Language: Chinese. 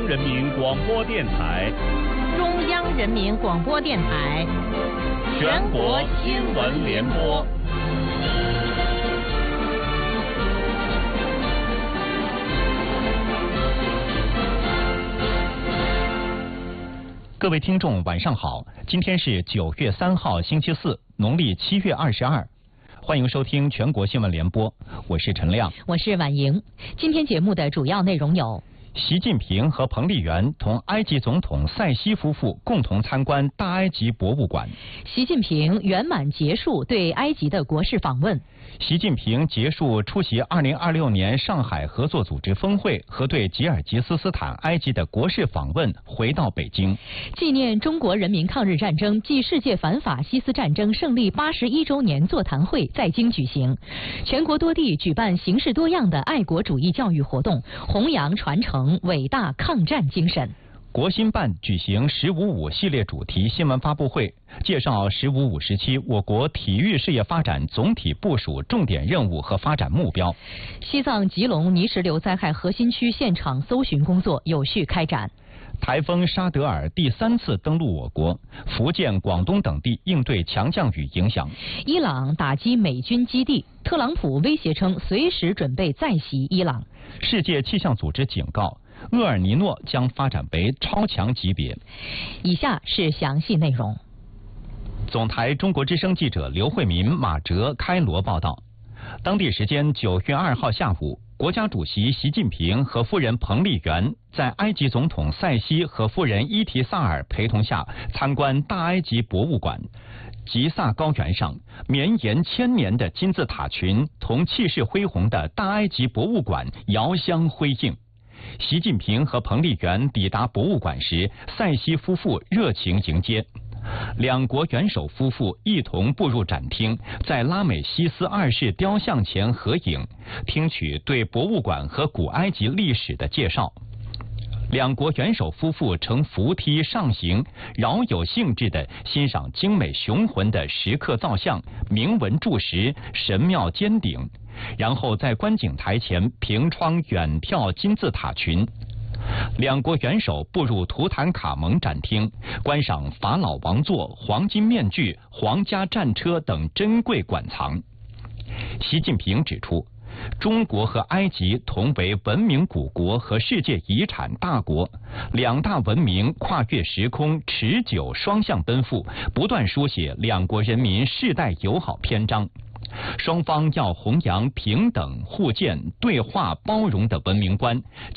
人民广播电台、 中央人民广播电台全国新闻联播。 各位听众，晚上好！今天是9月3号，星期四，农历7月22。欢迎收听全国新闻联播，我是陈亮， 我是婉莹。今天节目的主要内容有： 习近平和彭丽媛同埃及总统塞西夫妇共同参观大埃及博物馆； 习近平圆满结束对埃及的国事访问； 习近平结束出席2026年上海合作组织峰会和对吉尔吉斯斯坦、埃及的国事访问，回到北京。 纪念中国人民抗日战争暨世界反法西斯战争胜利81周年座谈会在京举行，全国多地举办形式多样的爱国主义教育活动，弘扬传承伟大抗战精神。 国新办举行“1055”系列主题新闻发布会，介绍“1055”时期我国体育事业发展总体部署重点任务和发展目标。 西藏吉隆泥石流灾害核心区现场搜寻工作有序开展。 台风沙德尔第3次登陆我国，福建、广东等地应对强降雨影响。 伊朗打击美军基地，特朗普威胁称随时准备再袭伊朗。 世界气象组织警告，厄尔尼诺将发展为超强级别。 以下是详细内容。 总台中国之声记者刘慧民、马哲开罗报道。当地时间9月2号下午，国家主席习近平和夫人彭丽媛在埃及总统塞西和夫人伊提萨尔陪同下参观大埃及博物馆。吉萨高原上绵延1000年的金字塔群同气势恢宏的大埃及博物馆遥相辉映。习近平和彭丽媛抵达博物馆时，塞西夫妇热情迎接。两国元首夫妇一同步入展厅，在拉美西斯2世雕像前合影，听取对博物馆和古埃及历史的介绍。两国元首夫妇乘扶梯上行，饶有兴致地欣赏精美雄浑的石刻造像、铭文柱石、神庙尖顶，然后在观景台前凭窗远眺金字塔群。两国元首步入图坦卡蒙展厅，观赏法老王座、黄金面具、皇家战车等珍贵馆藏。习近平指出，中国和埃及同为文明古国和世界遗产大国，两大文明跨越时空，持久双向奔赴，不断书写两国人民世代友好篇章。双方要弘扬平等、互鉴、对话、包容的文明观，